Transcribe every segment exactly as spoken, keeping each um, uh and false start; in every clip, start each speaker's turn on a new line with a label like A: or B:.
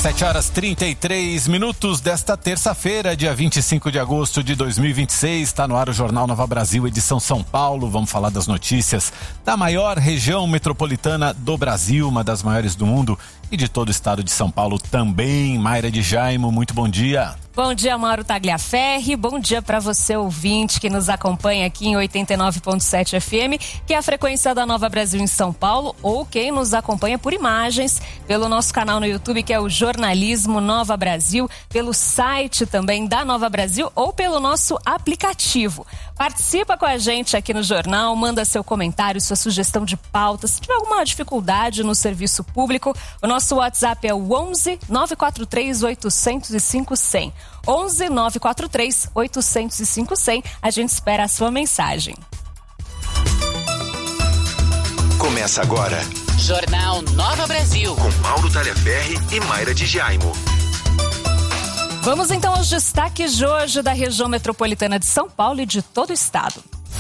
A: sete horas e trinta e três minutos desta terça-feira, dia vinte e cinco de agosto de dois mil e vinte e seis. Está no ar o Jornal Nova Brasil, edição São Paulo. Vamos falar das notícias da maior região metropolitana do Brasil, uma das maiores do mundo, e de todo o estado de São Paulo também. Mayra de Jaimo, muito bom dia.
B: Bom dia, Mauro Tagliaferri. Bom dia para você, ouvinte, que nos acompanha aqui em oitenta e nove ponto sete F M, que é a frequência da Nova Brasil em São Paulo, ou quem nos acompanha por imagens pelo nosso canal no YouTube, que é o Jornalismo Nova Brasil, pelo site também da Nova Brasil ou pelo nosso aplicativo. Participa com a gente aqui no jornal, manda seu comentário, sua sugestão de pauta. Se tiver alguma dificuldade no serviço público, o nosso WhatsApp é o onze nove quatro três oito zero cinco zero zero. onze nove quatro três oito zero cinco zero zero. A gente espera a sua mensagem.
C: Começa agora
D: Jornal Nova Brasil,
C: com Mauro Tagliaferri e Mayra de Jaimo.
B: Vamos então aos destaques de hoje da região metropolitana de São Paulo e de todo o estado.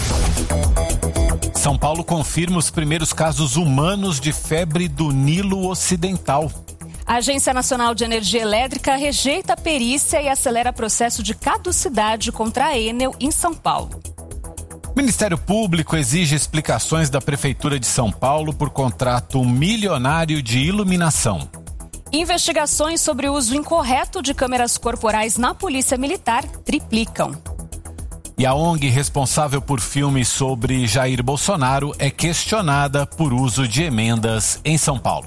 A: São Paulo confirma os primeiros casos humanos de febre do Nilo Ocidental.
B: A Agência Nacional de Energia Elétrica rejeita a perícia e acelera processo de caducidade contra a Enel em São Paulo.
A: O Ministério Público exige explicações da Prefeitura de São Paulo por contrato milionário de iluminação.
B: Investigações sobre o uso incorreto de câmeras corporais na Polícia Militar triplicam.
A: E a ONG responsável por filmes sobre Jair Bolsonaro é questionada por uso de emendas em São Paulo.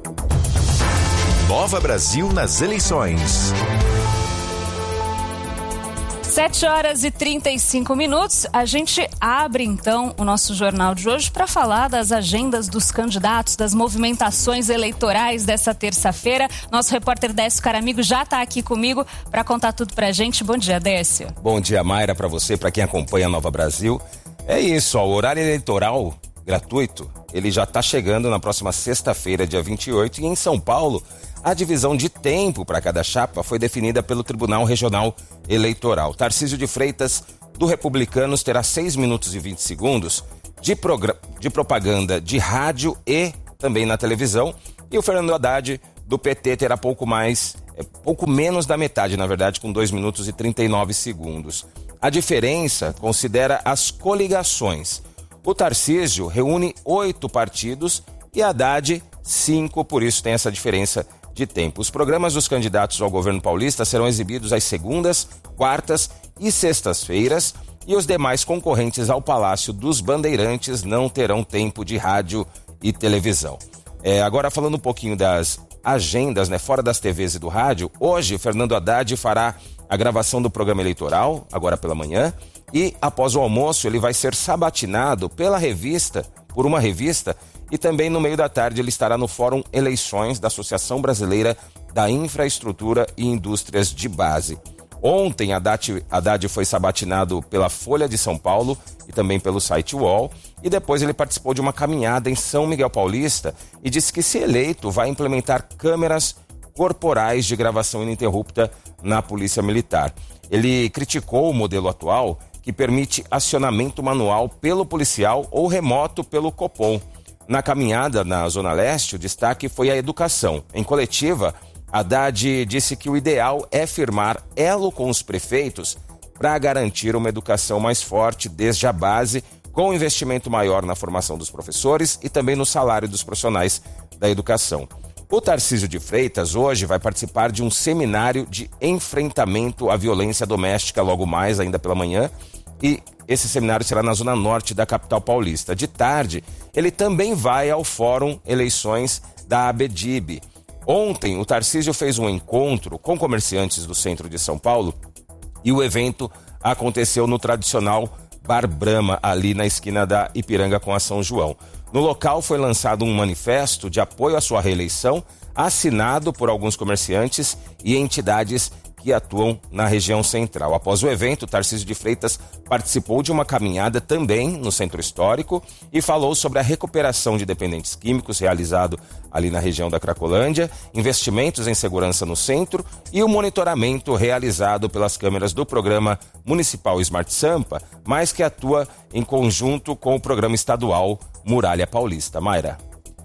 C: Nova Brasil nas eleições.
B: sete horas e trinta e cinco minutos. A gente abre então o nosso jornal de hoje para falar das agendas dos candidatos, das movimentações eleitorais dessa terça-feira. Nosso repórter Décio Caramigo já está aqui comigo para contar tudo pra gente. Bom dia, Décio.
E: Bom dia, Mayra, para você, para quem acompanha a Nova Brasil. É isso, ó, o horário eleitoral gratuito, ele já está chegando na próxima sexta-feira, dia vinte e oito, e em São Paulo, a divisão de tempo para cada chapa foi definida pelo Tribunal Regional Eleitoral. Tarcísio de Freitas, do Republicanos, terá seis minutos e vinte segundos de, progr- de propaganda de rádio e também na televisão. E o Fernando Haddad, do P T, terá pouco mais, é, pouco menos da metade, na verdade, com dois minutos e trinta e nove segundos. A diferença considera as coligações. O Tarcísio reúne oito partidos e Haddad cinco, por isso tem essa diferença de tempo. Os programas dos candidatos ao governo paulista serão exibidos às segundas, quartas e sextas-feiras, e os demais concorrentes ao Palácio dos Bandeirantes não terão tempo de rádio e televisão. É, agora falando um pouquinho das agendas, né, fora das T Vs e do rádio, hoje Fernando Haddad fará a gravação do programa eleitoral, agora pela manhã, e após o almoço ele vai ser sabatinado pela revista, por uma revista, e também no meio da tarde ele estará no Fórum Eleições da Associação Brasileira da Infraestrutura e Indústrias de Base. Ontem, Haddad, Haddad foi sabatinado pela Folha de São Paulo e também pelo site U O L, e depois ele participou de uma caminhada em São Miguel Paulista e disse que, se eleito, vai implementar câmeras corporais de gravação ininterrupta na Polícia Militar. Ele criticou o modelo atual, que permite acionamento manual pelo policial ou remoto pelo Copom. Na caminhada na Zona Leste, o destaque foi a educação. Em coletiva, Haddad disse que o ideal é firmar elo com os prefeitos para garantir uma educação mais forte desde a base, com investimento maior na formação dos professores e também no salário dos profissionais da educação. O Tarcísio de Freitas hoje vai participar de um seminário de enfrentamento à violência doméstica logo mais, ainda pela manhã, e esse seminário será na zona norte da capital paulista. De tarde, ele também vai ao Fórum Eleições da ABDIB. Ontem, o Tarcísio fez um encontro com comerciantes do centro de São Paulo e o evento aconteceu no tradicional Bar Brahma, ali na esquina da Ipiranga com a São João. No local foi lançado um manifesto de apoio à sua reeleição, assinado por alguns comerciantes e entidades que atuam na região central. Após o evento, Tarcísio de Freitas participou de uma caminhada também no Centro Histórico e falou sobre a recuperação de dependentes químicos realizado ali na região da Cracolândia, investimentos em segurança no centro e o monitoramento realizado pelas câmeras do programa municipal Smart Sampa, mas que atua em conjunto com o programa estadual Muralha Paulista. Mayra.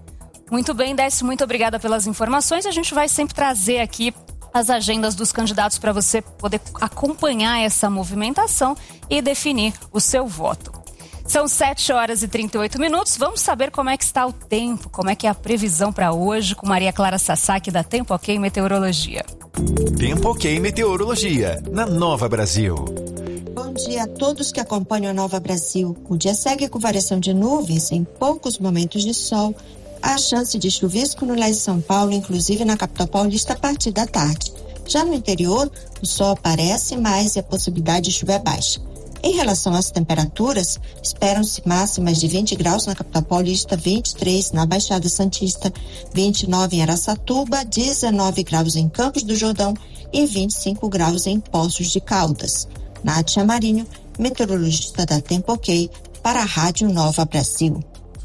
B: Muito bem, Décio, muito obrigada pelas informações. A gente vai sempre trazer aqui as agendas dos candidatos para você poder acompanhar essa movimentação e definir o seu voto. São sete horas e trinta e oito minutos. Vamos saber como é que está o tempo, como é que é a previsão para hoje com Maria Clara Sasaki da Tempo Ok Meteorologia.
C: Tempo Ok Meteorologia, na Nova Brasil.
F: Bom dia a todos que acompanham a Nova Brasil. O dia segue com variação de nuvens em poucos momentos de sol. Há chance de chuvisco no leste de São Paulo, inclusive na capital paulista, a partir da tarde. Já no interior, o sol aparece mais e a possibilidade de chuva é baixa. Em relação às temperaturas, esperam-se máximas de vinte graus na capital paulista, vinte e três na Baixada Santista, vinte e nove em Araçatuba, dezenove graus em Campos do Jordão e vinte e cinco graus em Poços de Caldas. Nádia Marinho, meteorologista da Tempo Ok, para a Rádio Nova Brasil.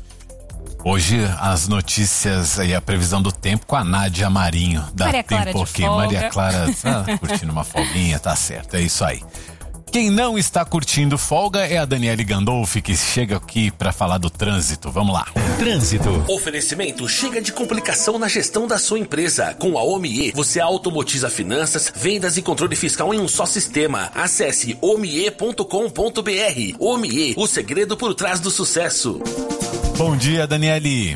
A: Hoje as notícias e a previsão do tempo com a Nádia Marinho da
B: Maria Clara
A: Tempo
B: de
A: Ok.
B: folga.
A: Maria Clara tá curtindo uma folguinha, tá certo, é isso aí. Quem não está curtindo folga é a Daniele Gandolfi, que chega aqui para falar do trânsito. Vamos lá.
C: Trânsito.
G: Oferecimento chega de complicação na gestão da sua empresa. Com a OMIE, você automotiza finanças, vendas e controle fiscal em um só sistema. Acesse omie ponto com ponto br. OMIE, o segredo por trás do sucesso.
A: Bom dia, Daniele.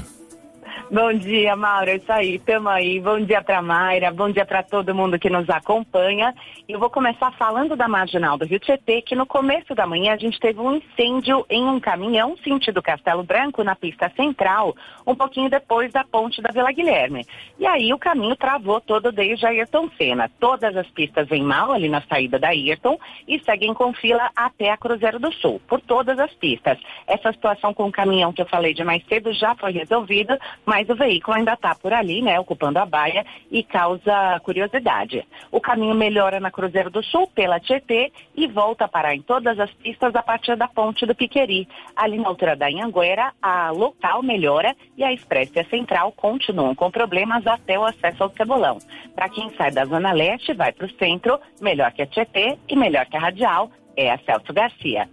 H: Bom dia, Mauro, é isso aí, tamo aí. Bom dia pra Mayra, bom dia pra todo mundo que nos acompanha. Eu vou começar falando da Marginal do Rio Tietê, que no começo da manhã a gente teve um incêndio em um caminhão sentido Castelo Branco, na pista central, um pouquinho depois da ponte da Vila Guilherme. E aí o caminho travou todo desde a Ayrton Senna. Todas as pistas vêm mal ali na saída da Ayrton e seguem com fila até a Cruzeiro do Sul, por todas as pistas. Essa situação com o caminhão que eu falei de mais cedo já foi resolvida, mas mas o veículo ainda está por ali, né, ocupando a baia e causa curiosidade. O caminho melhora na Cruzeiro do Sul, pela Tietê, e volta a parar em todas as pistas a partir da ponte do Piqueri. Ali na altura da Anhanguera, a local melhora e a Expressa e a Central continuam com problemas até o acesso ao Cebolão. Para quem sai da Zona Leste, vai para o centro, melhor que a Tietê e melhor que a Radial, é a Celso Garcia.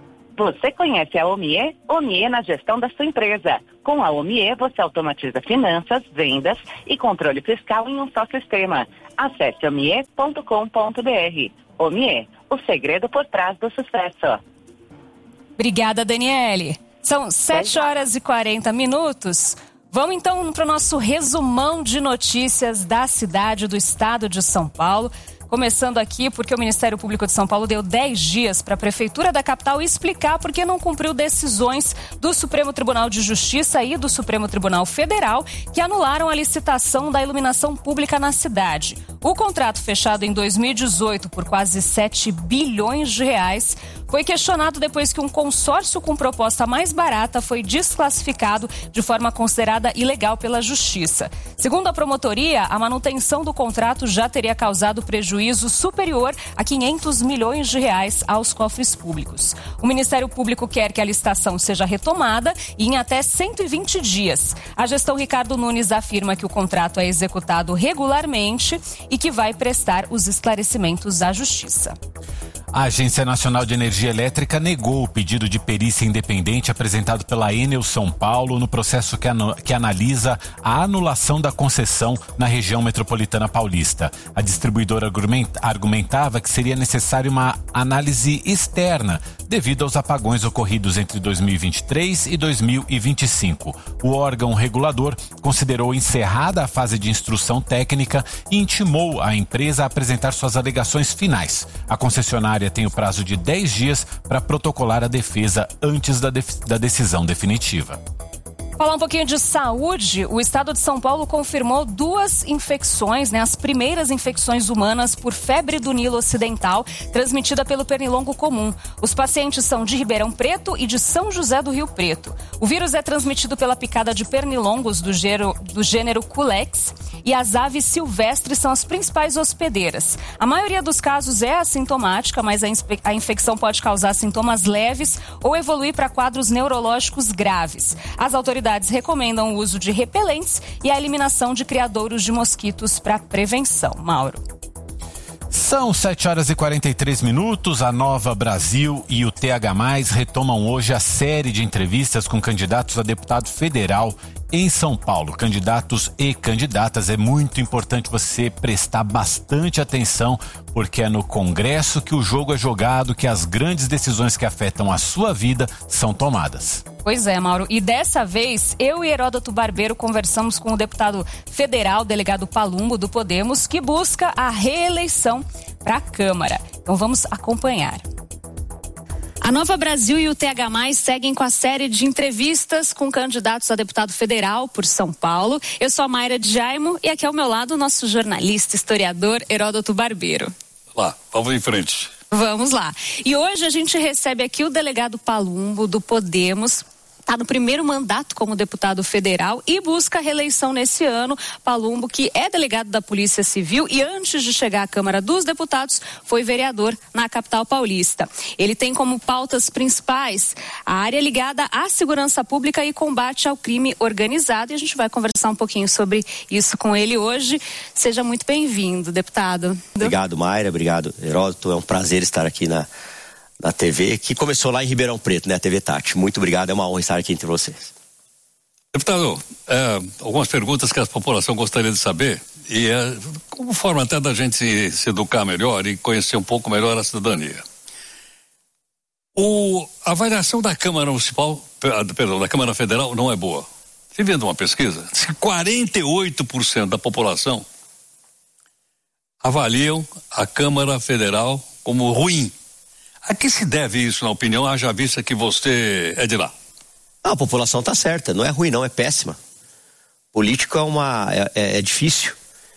H: Você conhece a OMIE? OMIE na gestão da sua empresa. Com a OMIE, você automatiza finanças, vendas e controle fiscal em um só sistema. Acesse omie ponto com ponto br. OMIE, o segredo por trás do sucesso.
B: Obrigada, Daniele. São sete horas e quarenta minutos. Vamos então para o nosso resumão de notícias da cidade, do estado de São Paulo. Começando aqui porque o Ministério Público de São Paulo deu dez dias para a Prefeitura da capital explicar por que não cumpriu decisões do Supremo Tribunal de Justiça e do Supremo Tribunal Federal que anularam a licitação da iluminação pública na cidade. O contrato fechado em dois mil e dezoito por quase sete bilhões de reais foi questionado depois que um consórcio com proposta mais barata foi desclassificado de forma considerada ilegal pela Justiça. Segundo a promotoria, a manutenção do contrato já teria causado prejuízo superior a quinhentos milhões de reais aos cofres públicos. O Ministério Público quer que a licitação seja retomada e em até cento e vinte dias. A gestão Ricardo Nunes afirma que o contrato é executado regularmente e que vai prestar os esclarecimentos à Justiça.
A: A Agência Nacional de Energia Elétrica negou o pedido de perícia independente apresentado pela Enel São Paulo no processo que, anu- que analisa a anulação da concessão na região metropolitana paulista. A distribuidora argument- argumentava que seria necessária uma análise externa devido aos apagões ocorridos entre dois mil e vinte e três e dois mil e vinte e cinco. O órgão regulador considerou encerrada a fase de instrução técnica e intimou a empresa a apresentar suas alegações finais. A concessionária tem o prazo de dez dias para protocolar a defesa antes da, def- da decisão definitiva.
B: Falar um pouquinho de saúde, o estado de São Paulo confirmou duas infecções, né, as primeiras infecções humanas por febre do Nilo Ocidental, transmitida pelo pernilongo comum. Os pacientes são de Ribeirão Preto e de São José do Rio Preto. O vírus é transmitido pela picada de pernilongos do gênero, do gênero Culex e as aves silvestres são as principais hospedeiras. A maioria dos casos é assintomática, mas a, inspe- a infecção pode causar sintomas leves ou evoluir para quadros neurológicos graves. As autoridades recomendam o uso de repelentes e a eliminação de criadouros de mosquitos para prevenção. Mauro.
A: São sete horas e quarenta e três minutos. A Nova Brasil e o T H mais retomam hoje a série de entrevistas com candidatos a deputado federal Em São Paulo, candidatos e candidatas, é muito importante você prestar bastante atenção, porque é no Congresso que o jogo é jogado, que as grandes decisões que afetam a sua vida são tomadas.
B: Pois é, Mauro. E dessa vez, eu e Heródoto Barbeiro conversamos com o deputado federal, delegado Palumbo, do Podemos, que busca a reeleição para a Câmara. Então vamos acompanhar. A Nova Brasil e o T H mais seguem com a série de entrevistas com candidatos a deputado federal por São Paulo. Eu sou a Mayra de Jaimo e aqui ao meu lado o nosso jornalista, historiador Heródoto Barbeiro.
I: Lá, vamos em frente.
B: Vamos lá. E hoje a gente recebe aqui o delegado Palumbo do Podemos. Está no primeiro mandato como deputado federal e busca a reeleição nesse ano. Palumbo, que é delegado da Polícia Civil e antes de chegar à Câmara dos Deputados, foi vereador na capital paulista. Ele tem como pautas principais a área ligada à segurança pública e combate ao crime organizado. E a gente vai conversar um pouquinho sobre isso com ele hoje. Seja muito bem-vindo, deputado.
J: Obrigado, Mayra. Obrigado, Heródoto. É um prazer estar aqui na... na T V, que começou lá em Ribeirão Preto, né? A T V Tati. Muito obrigado, é uma honra estar aqui entre vocês.
I: Deputado, é, algumas perguntas que a população gostaria de saber, e é como forma até da gente se, se educar melhor e conhecer um pouco melhor a cidadania. O, a avaliação da Câmara Municipal, perdão, da Câmara Federal não é boa. Se vendo uma pesquisa, quarenta e oito por cento da população avaliam a Câmara Federal como ruim. A que se deve isso, na opinião, haja vista que você é de lá?
J: Ah, a população está certa, não é ruim não, é péssima. Político é uma é, é difícil.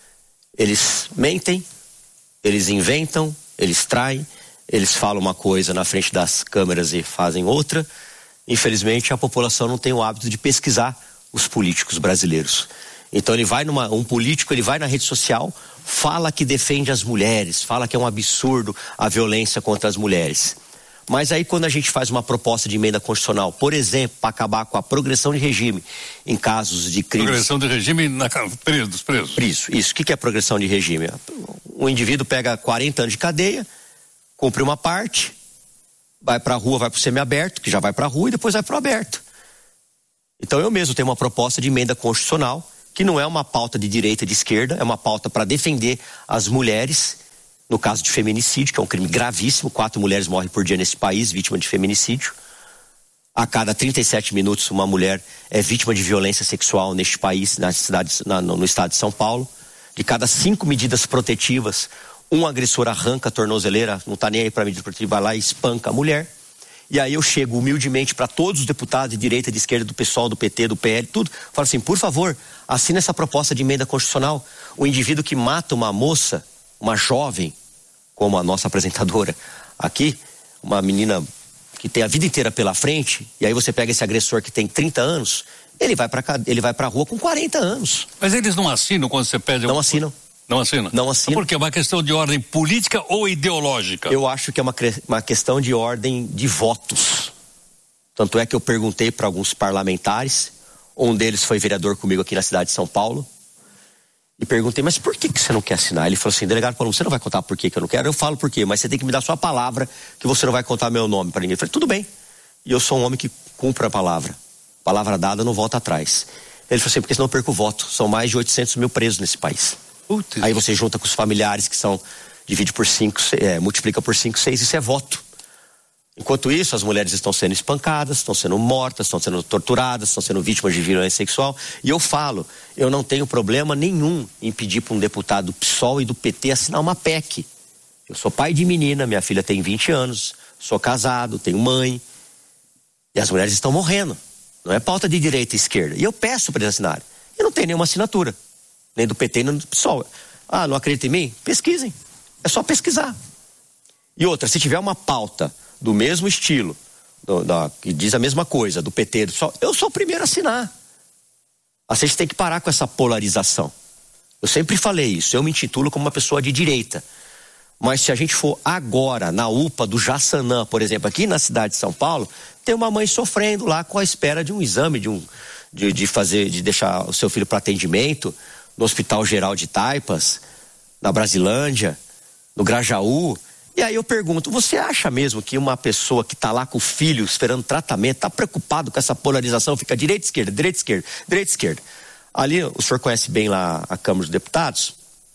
J: Eles mentem, eles inventam, eles traem, eles falam uma coisa na frente das câmeras e fazem outra. Infelizmente, a população não tem o hábito de pesquisar os políticos brasileiros. Então ele vai numa, um político, ele vai na rede social, fala que defende as mulheres, fala que é um absurdo a violência contra as mulheres. Mas aí quando a gente faz uma proposta de emenda constitucional, por exemplo, para acabar com a progressão de regime em casos de crimes...
I: Progressão de regime na preso, dos presos.
J: Isso, isso. O que é progressão de regime? O indivíduo pega quarenta anos de cadeia, cumpre uma parte, vai para a rua, vai para o semiaberto, que já vai para a rua, e depois vai para o aberto. Então eu mesmo tenho uma proposta de emenda constitucional que não é uma pauta de direita e de esquerda, é uma pauta para defender as mulheres, no caso de feminicídio, que é um crime gravíssimo, quatro mulheres morrem por dia nesse país, vítima de feminicídio. A cada trinta e sete minutos, uma mulher é vítima de violência sexual neste país, na cidade, na, no estado de São Paulo. De cada cinco medidas protetivas, um agressor arranca a tornozeleira, não está nem aí para medida protetiva, vai lá e espanca a mulher. E aí eu chego humildemente para todos os deputados de direita, de esquerda, do pessoal, do P T, do P L, tudo. Falo assim, por favor, assina essa proposta de emenda constitucional. O indivíduo que mata uma moça, uma jovem, como a nossa apresentadora aqui, uma menina que tem a vida inteira pela frente, e aí você pega esse agressor que tem trinta anos, ele vai para ele vai para a rua com quarenta anos.
I: Mas eles não assinam quando você pede...
J: Não
I: um...
J: assinam.
I: Não assina?
J: Não assina.
I: Por quê? É uma questão de ordem política ou ideológica?
J: Eu acho que é uma, uma questão de ordem de votos. Tanto é que eu perguntei para alguns parlamentares, um deles foi vereador comigo aqui na cidade de São Paulo, e perguntei, mas por que, que você não quer assinar? Ele falou assim, delegado Paulo, você não vai contar por que que eu não quero? Eu falo por quê, mas você tem que me dar sua palavra que você não vai contar meu nome para ninguém. Eu falei, tudo bem. E eu sou um homem que cumpre a palavra. Palavra dada não volta atrás. Ele falou assim, porque senão eu perco o voto. São mais de oitocentos mil presos nesse país. Putz. Aí você junta com os familiares que são, divide por cinco, é, multiplica por cinco, seis, isso é voto. Enquanto isso, as mulheres estão sendo espancadas, estão sendo mortas, estão sendo torturadas, estão sendo vítimas de violência sexual. E eu falo, eu não tenho problema nenhum em pedir para um deputado do P SOL e do P T assinar uma P E C. Eu sou pai de menina, minha filha tem vinte anos, sou casado, tenho mãe. E as mulheres estão morrendo. Não é pauta de direita e esquerda. E eu peço para eles assinarem. E não tem nenhuma assinatura. Nem do P T, nem do P SOL. Ah, não acredita em mim? Pesquisem. É só pesquisar. E outra, se tiver uma pauta do mesmo estilo, do, da, que diz a mesma coisa, do P T, do P SOL, eu sou o primeiro a assinar. A gente tem que parar com essa polarização. Eu sempre falei isso, eu me intitulo como uma pessoa de direita. Mas se a gente for agora na U P A do Jaçanã, por exemplo, aqui na cidade de São Paulo, tem uma mãe sofrendo lá com a espera de um exame, de, um, de, de fazer, de deixar o seu filho para atendimento no Hospital Geral de Taipas, na Brasilândia, no Grajaú. E aí eu pergunto, você acha mesmo que uma pessoa que está lá com o filho esperando tratamento, está preocupado com essa polarização, fica direita, esquerda, direita, esquerda, direita, esquerda? Ali, o senhor conhece bem lá a Câmara dos Deputados,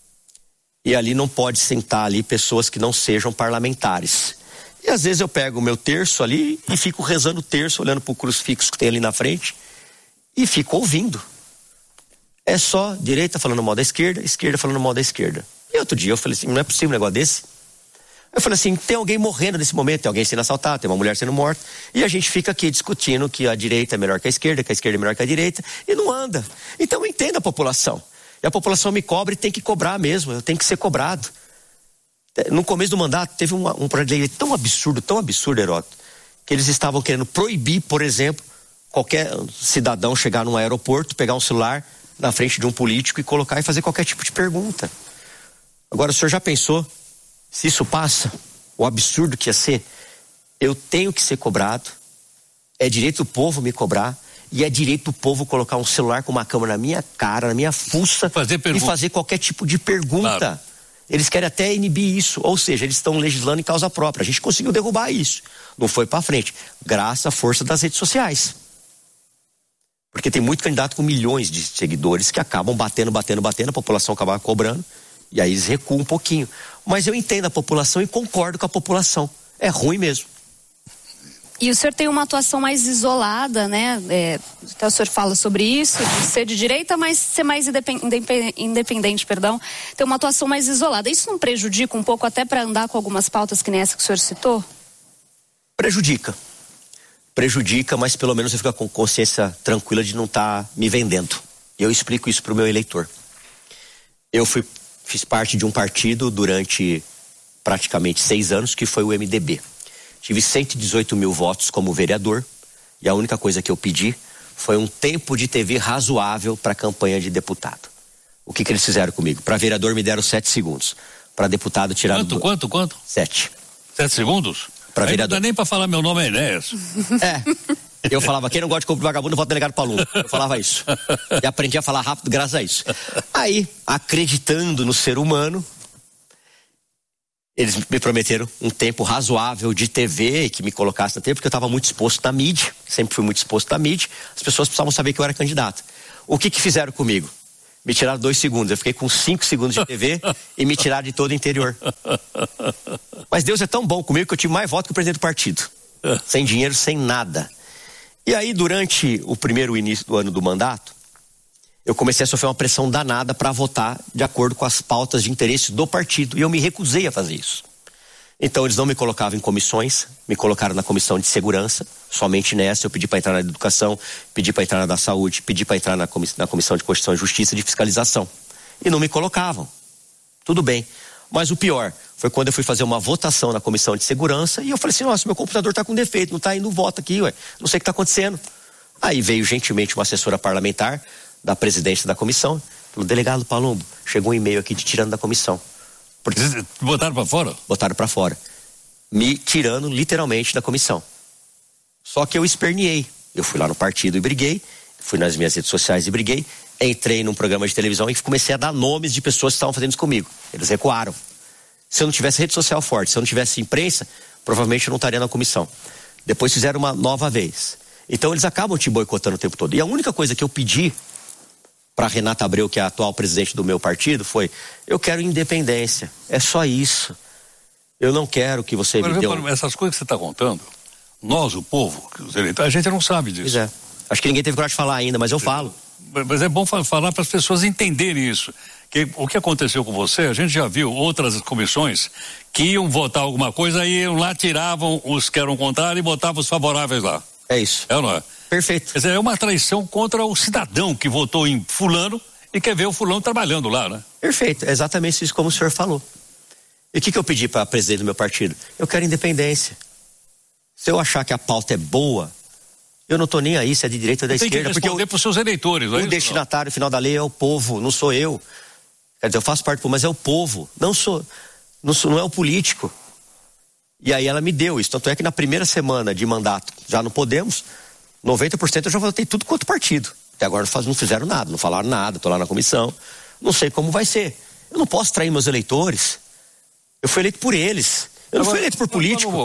J: e ali não pode sentar ali pessoas que não sejam parlamentares. E às vezes eu pego o meu terço ali e fico rezando o terço, olhando para o crucifixo que tem ali na frente, e fico ouvindo. É só direita falando mal da esquerda, esquerda falando mal da esquerda. E outro dia eu falei assim, não é possível um negócio desse. Eu falei assim, tem alguém morrendo nesse momento, tem alguém sendo assaltado, tem uma mulher sendo morta, e a gente fica aqui discutindo que a direita é melhor que a esquerda, que a esquerda é melhor que a direita, e não anda. Então eu entendo a população. E a população me cobra e tem que cobrar mesmo, eu tenho que ser cobrado. No começo do mandato, teve um, um projeto de lei tão absurdo, tão absurdo, Heródoto, que eles estavam querendo proibir, por exemplo, qualquer cidadão chegar num aeroporto, pegar um celular na frente de um político e colocar e fazer qualquer tipo de pergunta. Agora, o senhor já pensou? Se isso passa, o absurdo que ia ser, eu tenho que ser cobrado, é direito do povo me cobrar, e é direito do povo colocar um celular com uma câmera na minha cara, na minha fuça, fazer e fazer qualquer tipo de pergunta. Claro. Eles querem até inibir isso, ou seja, eles estão legislando em causa própria. A gente conseguiu derrubar isso, não foi para frente, graças à força das redes sociais. Porque tem muito candidato com milhões de seguidores que acabam batendo, batendo, batendo, a população acaba cobrando, e aí eles recuam um pouquinho. Mas eu entendo a população e concordo com a população. É ruim mesmo.
K: E o senhor tem uma atuação mais isolada, né? É, então o senhor fala sobre isso, de ser de direita, mas ser mais independente, independente, perdão. Tem uma atuação mais isolada. Isso não prejudica um pouco até para andar com algumas pautas que nem essa que o senhor citou?
J: Prejudica. Prejudica, mas pelo menos eu fico com consciência tranquila de não estar tá me vendendo. E eu explico isso para o meu eleitor. Eu fui, fiz parte de um partido durante praticamente seis anos, que foi o M D B. Tive cento e dezoito mil votos como vereador, e a única coisa que eu pedi foi um tempo de T V razoável para a campanha de deputado. O que que eles fizeram comigo? Para vereador me deram sete segundos. Para deputado tiraram...
I: Quanto, do... quanto, quanto?
J: Sete.
I: Sete segundos?
J: Para vereador.
I: Não dá nem para falar meu nome é Enéas.
J: É. Eu falava, quem não gosta de corpo de vagabundo, vota delegado Palumbo. Eu falava isso. E aprendi a falar rápido graças a isso. Aí, acreditando no ser humano, eles me prometeram um tempo razoável de T V, que me colocasse na T V, porque eu estava muito exposto na mídia, sempre fui muito exposto na mídia, as pessoas precisavam saber que eu era candidato. O que que fizeram comigo? Me tiraram dois segundos, eu fiquei com cinco segundos de T V e me tiraram de todo o interior. Mas Deus é tão bom comigo que eu tive mais voto que o presidente do partido. Sem dinheiro, sem nada. E aí, durante o primeiro início do ano do mandato, eu comecei a sofrer uma pressão danada para votar de acordo com as pautas de interesse do partido. E eu me recusei a fazer isso. Então eles não me colocavam em comissões, me colocaram na comissão de segurança, somente nessa. Eu pedi para entrar na educação, pedi para entrar na da saúde, pedi para entrar na, comiss- na comissão de Constituição e Justiça e de fiscalização. E não me colocavam. Tudo bem. Mas o pior foi quando eu fui fazer uma votação na comissão de segurança e eu falei assim, nossa, meu computador está com defeito, não está indo voto aqui, ué. Não sei o que está acontecendo. Aí veio gentilmente uma assessora parlamentar da presidência da comissão, o delegado Palumbo, chegou um e-mail aqui te tirando da comissão.
I: Porque... Botaram para fora?
J: Botaram para fora. Me tirando literalmente da comissão. Só que eu esperneei. Eu fui lá no partido e briguei, fui nas minhas redes sociais e briguei, entrei num programa de televisão e comecei a dar nomes de pessoas que estavam fazendo isso comigo. Eles recuaram. Se eu não tivesse rede social forte, se eu não tivesse imprensa, provavelmente eu não estaria na comissão. Depois fizeram uma nova vez. Então eles acabam te boicotando o tempo todo. E a única coisa que eu pedi para Renata Abreu, que é a atual presidente do meu partido, foi: eu quero independência, é só isso. Eu não quero que você
I: Mas,
J: me dê...
I: Essas coisas que você está contando, nós, o povo, os eleitores, a gente não sabe disso.
J: Pois é. Acho que ninguém teve coragem de falar ainda, mas eu falo.
I: Mas é bom falar para as pessoas entenderem isso. Que o que aconteceu com você, a gente já viu outras comissões que iam votar alguma coisa, iam lá, tiravam os que eram contrários e botavam os favoráveis lá.
J: É isso.
I: É ou não é?
J: Perfeito.
I: Quer dizer, é uma traição contra o cidadão que votou em fulano e quer ver o fulano trabalhando lá, né?
J: Perfeito, é exatamente isso como o senhor falou. E o que, que eu pedi para a presidente do meu partido? Eu quero independência. Se eu achar que a pauta é boa, eu não estou nem aí se é de direita ou da
I: Tem
J: esquerda.
I: Que responder para os seus eleitores.
J: O
I: é
J: destinatário final da lei é o povo, não sou eu. Quer dizer, eu faço parte do povo, mas é o povo. Não sou, não sou, não é o político. E aí ela me deu isso. Tanto é que na primeira semana de mandato, já não podemos, noventa por cento eu já votei tudo quanto partido. Até agora não fizeram nada, não falaram nada, estou lá na comissão. Não sei como vai ser. Eu não posso trair meus eleitores. Eu fui eleito por eles. Eu não fui eleito por político.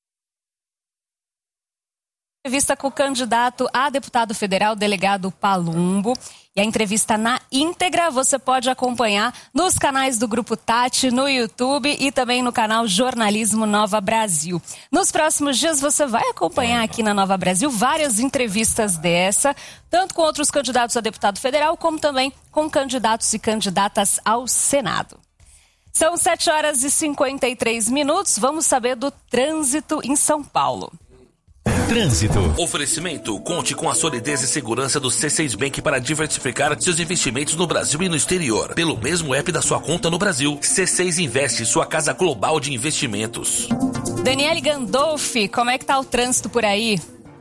B: Entrevista com o candidato a deputado federal, delegado Palumbo. E a entrevista na íntegra você pode acompanhar nos canais do Grupo Tati, no YouTube e também no canal Jornalismo Nova Brasil. Nos próximos dias você vai acompanhar aqui na Nova Brasil várias entrevistas dessa, tanto com outros candidatos a deputado federal, como também com candidatos e candidatas ao Senado. São sete horas e cinquenta e três minutos. Vamos saber do trânsito em São Paulo.
A: Trânsito.
G: Oferecimento: conte com a solidez e segurança do C seis Bank para diversificar seus investimentos no Brasil e no exterior. Pelo mesmo app da sua conta no Brasil, C seis Investe, sua casa global de investimentos.
B: Daniele Gandolfi, como é que tá o trânsito por aí?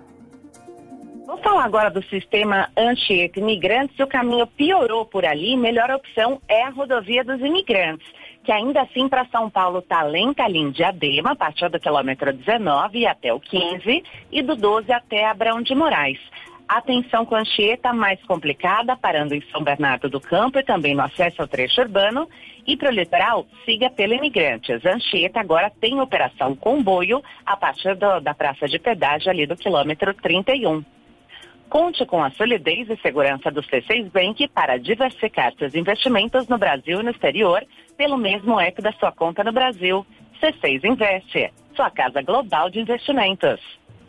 H: Vou falar agora do sistema Anchieta Imigrantes. O caminho piorou por ali. Melhor opção é a rodovia dos imigrantes, que ainda assim para São Paulo está lenta ali em Diadema, a partir do quilômetro dezenove até o quinze e do doze até Abrão de Moraes. Atenção com Anchieta, mais complicada, parando em São Bernardo do Campo e também no acesso ao trecho urbano. E para o litoral, siga pelo Imigrantes. Anchieta agora tem operação comboio a partir do, da praça de pedágio ali do quilômetro trinta e um. Conte com a solidez e segurança do C seis Bank para diversificar seus investimentos no Brasil e no exterior pelo mesmo app da sua conta no Brasil. C seis Investe, sua casa global de investimentos.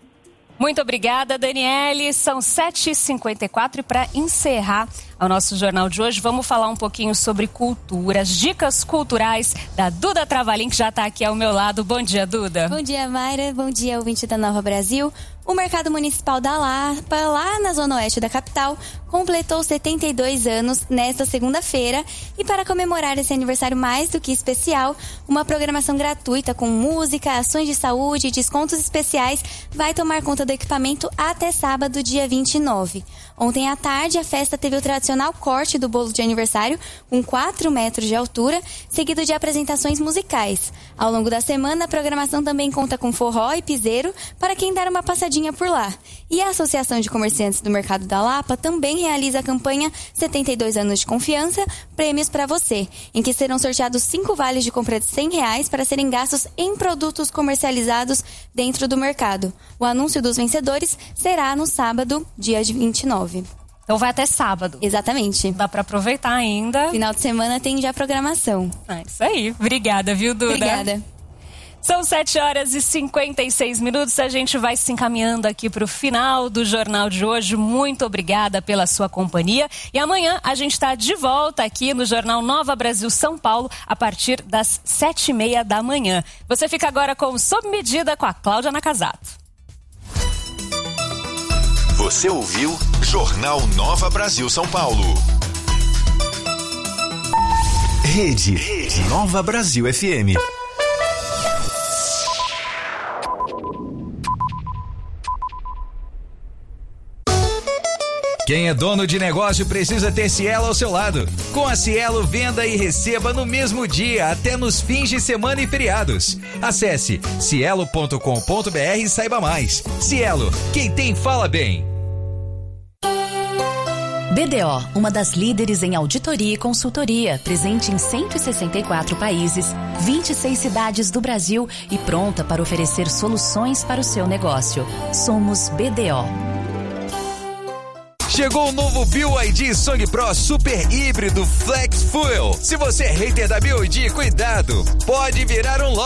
B: Muito obrigada, Daniele. São sete e cinquenta e quatro e para encerrar o nosso jornal de hoje, vamos falar um pouquinho sobre cultura, as dicas culturais da Duda Travalim, que já está aqui ao meu lado. Bom dia, Duda.
L: Bom dia, Mayra. Bom dia, ouvinte da Nova Brasil. O Mercado Municipal da Lapa, lá na zona oeste da capital, completou setenta e dois anos nesta segunda-feira. E para comemorar esse aniversário mais do que especial, uma programação gratuita com música, ações de saúde e descontos especiais vai tomar conta do equipamento até sábado, dia vinte e nove. Ontem à tarde, a festa teve o tradicional corte do bolo de aniversário, com quatro metros de altura, seguido de apresentações musicais. Ao longo da semana, a programação também conta com forró e piseiro para quem dar uma passadinha por lá. E a Associação de Comerciantes do Mercado da Lapa também realiza a campanha setenta e dois anos de confiança, prêmios para você, em que serão sorteados cinco vales de compra de cem reais para serem gastos em produtos comercializados dentro do mercado. O anúncio dos vencedores será no sábado, dia vinte e nove.
B: Então vai até sábado.
L: Exatamente.
B: Dá para aproveitar ainda.
L: Final de semana tem já programação.
B: Ah, isso aí. Obrigada, viu, Duda?
L: Obrigada.
B: São sete horas e cinquenta e seis minutos, a gente vai se encaminhando aqui para o final do jornal de hoje. Muito obrigada pela sua companhia. E amanhã a gente está de volta aqui no Jornal Nova Brasil São Paulo, a partir das sete e meia da manhã. Você fica agora com Sob Medida com a Cláudia Nakazato.
C: Você ouviu Jornal Nova Brasil São Paulo. Rede, Rede Nova Brasil F M.
M: Quem é dono de negócio precisa ter Cielo ao seu lado. Com a Cielo, venda e receba no mesmo dia, até nos fins de semana e feriados. Acesse cielo ponto com ponto br e saiba mais. Cielo, quem tem fala bem.
N: B D O, uma das líderes em auditoria e consultoria, presente em cento e sessenta e quatro países, vinte e seis cidades do Brasil e pronta para oferecer soluções para o seu negócio. Somos B D O.
M: Chegou o novo B Y D Song Pro Super Híbrido Flex Fuel. Se você é hater da B Y D, cuidado, pode virar um